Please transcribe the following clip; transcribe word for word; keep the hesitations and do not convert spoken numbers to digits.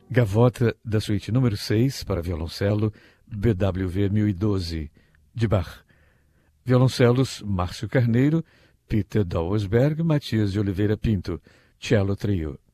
Gavota da suíte número seis para violoncelo B W V mil e doze, de Bach. Violoncelos Márcio Carneiro, Peter Dauersberg, Matias de Oliveira Pinto. Cello Trio.